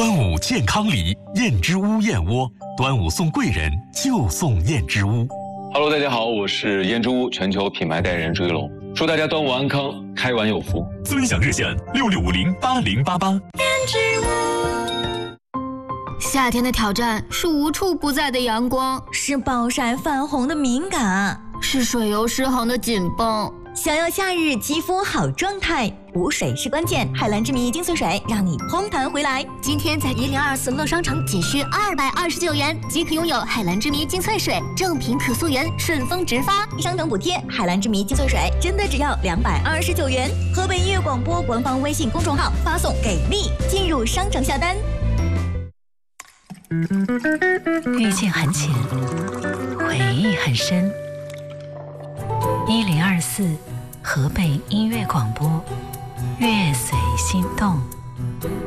端午健康礼，燕之屋燕窝，端午送贵人就送燕之屋。 Hello， 大家好，我是燕之屋全球品牌代言人朱一龙，祝大家端午安康，开碗有福。 尊享热线66508088。 燕之屋。夏天的挑战是无处不在的阳光， 是暴晒泛红的敏感， 是水油失衡的紧绷。 想要夏日肌肤好状态，补水是关键。海蓝之谜精粹水让你嘭弹回来。 今天在1024乐商城仅需229元即可拥有海蓝之谜精粹水，正品可溯源，顺丰直发， 商城补贴。海蓝之谜精粹水真的只要229元。河北音乐广播官方微信公众号发送给力进入商城下单。 遇见很浅，回忆很深。1024河北音乐广播，乐随心动。